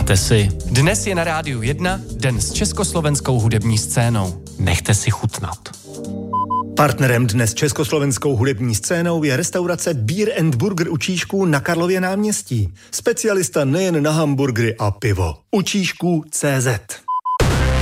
Představte si. Dnes je na Rádiu 1 den s československou hudební scénou. Nechte si chutnat. Partnerem dnes československou hudební scénou je restaurace Beer and Burger u Čížků na Karlově náměstí. Specialista nejen na hamburgery a pivo. U Čížků CZ.